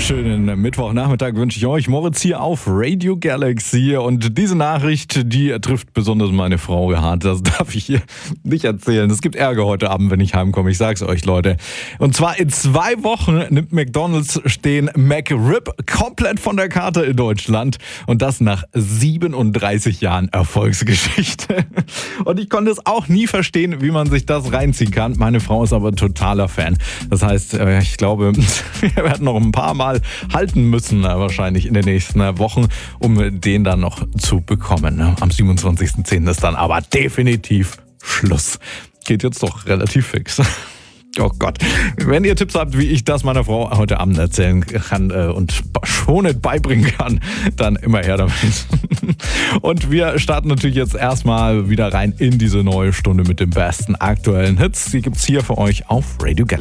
Schönen Mittwochnachmittag wünsche ich euch. Moritz hier auf Radio Galaxy. Und diese Nachricht, die trifft besonders meine Frau hart. Das darf ich hier nicht erzählen. Es gibt Ärger heute Abend, wenn ich heimkomme. Ich sag's euch, Leute. Und zwar in 2 Wochen nimmt McDonald's den McRib komplett von der Karte in Deutschland. Und das nach 37 Jahren Erfolgsgeschichte. Und ich konnte es auch nie verstehen, wie man sich das reinziehen kann. Meine Frau ist aber totaler Fan. Das heißt, ich glaube, wir werden noch ein paar Mal halten müssen, wahrscheinlich in den nächsten Wochen, um den dann noch zu bekommen. Am 27.10. ist dann aber definitiv Schluss. Geht jetzt doch relativ fix. Oh Gott. Wenn ihr Tipps habt, wie ich das meiner Frau heute Abend erzählen kann und schonend beibringen kann, dann immer her damit. Und wir starten natürlich jetzt erstmal wieder rein in diese neue Stunde mit den besten aktuellen Hits. Die gibt's hier für euch auf Radio Galaxy.